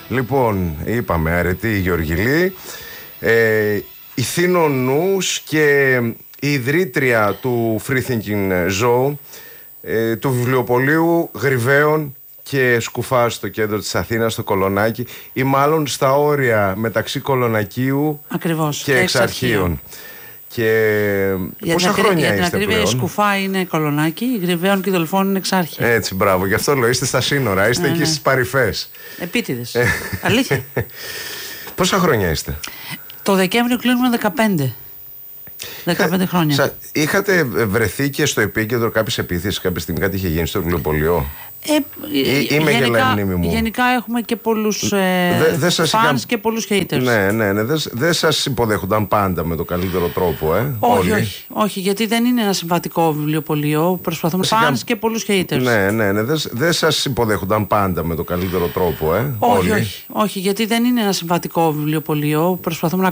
Λοιπόν, είπαμε αρετή Γεωργιλή, η Θήνο Νους και η ιδρύτρια του Free Thinking Zoo, του βιβλιοπωλείου Γρυβαίων και Σκουφά στο κέντρο της Αθήνας, στο Κολονάκι, ή μάλλον στα όρια μεταξύ Κολονακίου και Εξαρχείων. Και πόσα χρόνια είστε πλέον? Η Σκουφά είναι Κολονάκι, η Γρυβαίων και Δελφών είναι Εξάρχεια. Έτσι, μπράβο, γι' αυτό λέω, είστε στα σύνορα, είστε εκεί στις παρυφές. Επίτηδες. Αλήθεια. Πόσα χρόνια είστε? Το Δεκέμβριο κλείνουμε 15 χρόνια. Είχατε βρεθεί και στο επίκεντρο κάποιες επίθεσεις κάποια στιγμή, κάτι είχε γίνει στο βιβλιοπωλείο? Γενικά έχουμε και πολλούς fans και πολλούς haters. Ναι. Δεν σας υποδέχονταν πάντα με τον καλύτερο τρόπο, Όχι, γιατί δεν είναι ένα συμβατικό βιβλιοπωλείο. Προσπαθούμε fans και πολλούς haters. Ναι. Δεν σας υποδέχονταν πάντα με τον καλύτερο τρόπο, Όχι, γιατί δεν είναι ένα συμβατικό βιβλιοπωλείο. Προσπαθούμε να